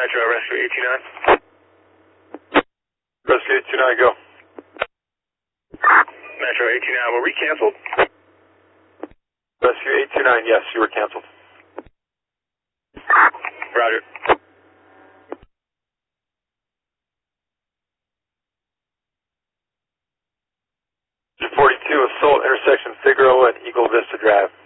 Metro, Rescue 829. Rescue 829, go. Metro 829, were we canceled? Rescue 829, yes, you were canceled. Roger. 42 Assault intersection Figueroa and Eagle Vista Drive.